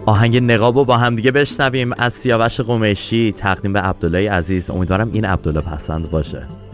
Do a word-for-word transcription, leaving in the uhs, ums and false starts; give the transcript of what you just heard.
آهنگ نقاب رو با هم دیگه بشنویم از سیاوش قمیشی تقدیم به عبدالله عزیز. امیدوارم این عبدالله پسند باشه.